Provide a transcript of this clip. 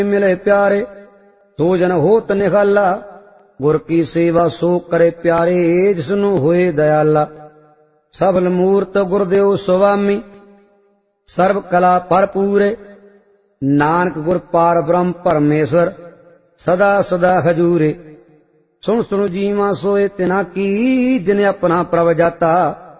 मिले प्यारे, सो जन होत निखाला। गुर की सेवा सो करे प्यारे, जिसनु होए दयाला। सबल मूर्त गुरदेव स्वामी, सर्व कला भरपूरे। नानक गुर पार ब्रह्म परमेश्वर, सदा सदा हजूरे। सुन सुन जीवा सोए तिना की, जिन्हें अपना प्रभ जाता।